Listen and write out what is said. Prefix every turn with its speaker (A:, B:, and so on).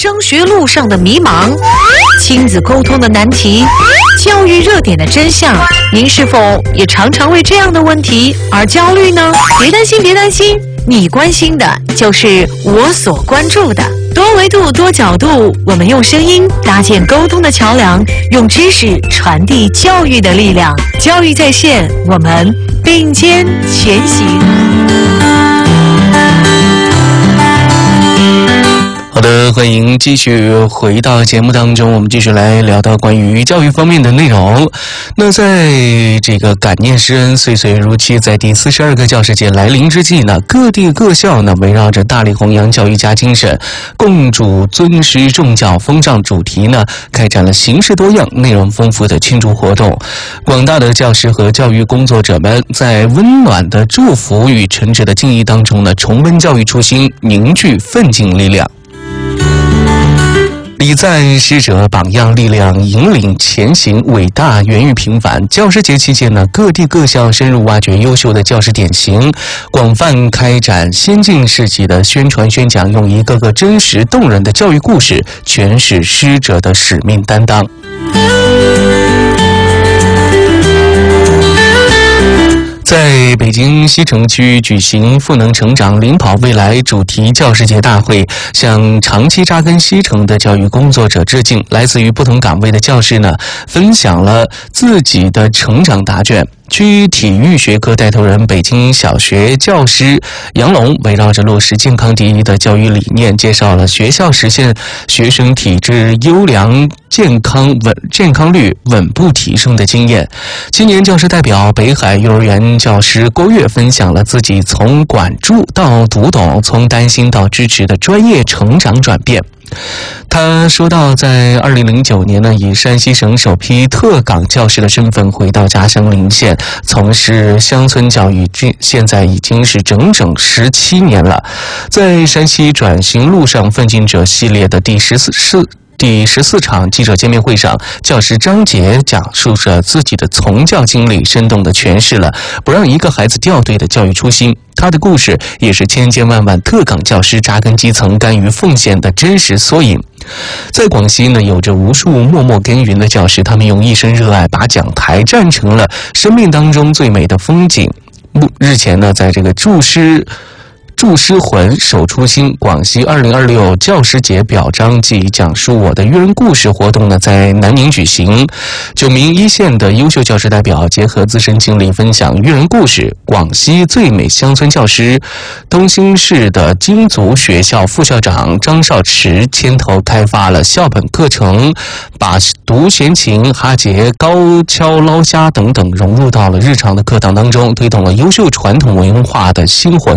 A: 升学路上的迷茫，亲子沟通的难题，教育热点的真相。您是否也常常为这样的问题而焦虑呢？别担心，别担心，你关心的就是我所关注的。多维度、多角度，我们用声音搭建沟通的桥梁，用知识传递教育的力量。教育在线，我们并肩前行。
B: 好的，欢迎继续回到节目当中，我们继续来聊到关于教育方面的内容。那在这个感念师恩岁岁如期，在第42个教师节来临之际呢，各地各校呢围绕着大力弘扬教育家精神，共主尊师重教风尚主题呢，开展了形式多样、内容丰富的庆祝活动。广大的教师和教育工作者们在温暖的祝福与诚挚的敬意当中呢，重温教育初心，凝聚奋进力量。礼赞师者，榜样力量，引领前行，伟大源于平凡。教师节期间呢，各地各校深入挖掘优秀的教师典型，广泛开展先进事迹的宣传宣讲，用一个个真实动人的教育故事诠释师者的使命担当。在北京西城区举行赋能成长领跑未来主题教师节大会，向长期扎根西城的教育工作者致敬。来自于不同岗位的教师呢，分享了自己的成长答卷。区体育学科带头人北京小学教师杨龙围绕着落实健康第一的教育理念，介绍了学校实现学生体质优良、健康率稳步提升的经验。青年教师代表北海幼儿园教师郭跃分享了自己从管住到读懂，从担心到支持的专业成长转变。他说到，在2009年呢，以山西省首批特岗教师的身份回到家乡临县，从事乡村教育，现在已经是整整17年了。在山西转型路上奋进者系列的第14场记者见面会上，教师张杰讲述着自己的从教经历，生动地诠释了不让一个孩子掉队的教育初心。他的故事也是千千万万特岗教师扎根基层、甘于奉献的真实缩影。在广西呢，有着无数默默耕耘的教师，他们用一生热爱把讲台站成了生命当中最美的风景。日前呢，在这个助师魂守初心广西2026教师节表彰暨讲述我的育人故事活动呢，在南宁举行。9名一线的优秀教师代表结合自身经历分享育人故事。广西最美乡村教师东兴市的金族学校副校长张少池牵头开发了校本课程，把读闲情、哈结、高跷捞虾等等融入到了日常的课堂当中，推动了优秀传统文化的薪火